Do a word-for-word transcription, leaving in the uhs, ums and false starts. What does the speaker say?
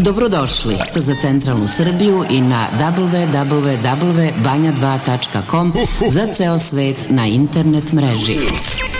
Dobrodošli za centralnu Srbiju i na w w w tačka banja dva tačka com za ceo svet na internet mreži.